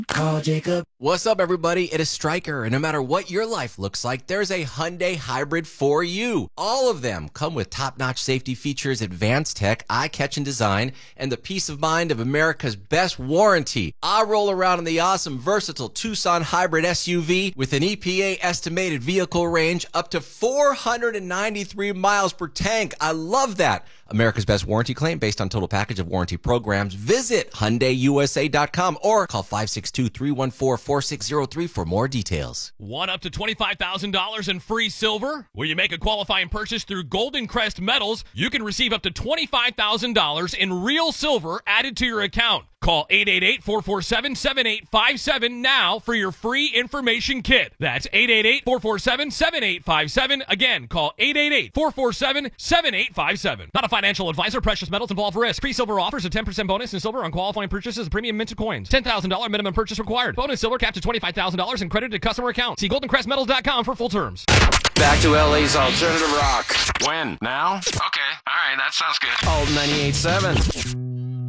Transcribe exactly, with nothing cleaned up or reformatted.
Call Jacob. What's up, everybody? It is Stryker, and no matter what your life looks like, there's a Hyundai Hybrid for you. All of them come with top-notch safety features, advanced tech, eye-catching design, and the peace of mind of America's best warranty. I roll around in the awesome, versatile Tucson Hybrid S U V with an E P A estimated vehicle range up to four hundred ninety-three miles per tank. I love that. America's best warranty claim based on total package of warranty programs. Visit Hyundai U S A dot com or call five six two, three one four, four six zero three for more details. Want up to twenty-five thousand dollars in free silver? When you make a qualifying purchase through Golden Crest Metals, you can receive up to twenty-five thousand dollars in real silver added to your account. Call eight eight eight, four four seven, seven eight five seven now for your free information kit. That's eight eight eight, four four seven, seven eight five seven. Again, call eight eight eight, four four seven, seven eight five seven. Not a financial advisor. Precious metals involve risk. Free silver offers a ten percent bonus in silver on qualifying purchases of premium minted coins. ten thousand dollars minimum purchase required. Bonus silver capped to twenty-five thousand dollars and credited to customer account. See golden crest metals dot com for full terms. Back to L A's alternative rock. When? Now? Okay. All right. That sounds good. Old ninety-eight point seven.